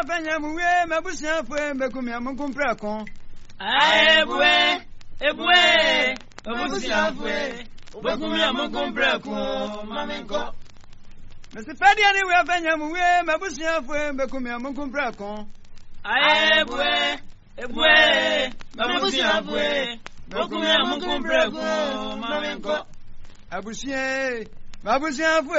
afanya muwe mabusia fwe mbekumia mukumpra kon. Ebue, mabusia fwe mbekumia mukumpra kon mamenko. Mr. Fadia ni we afanya muwe mabusia fwe mbekumia mukumpra kon. Ebue, mabusia fwe mbekumia mukumpra kon mamenko. Abusia fwe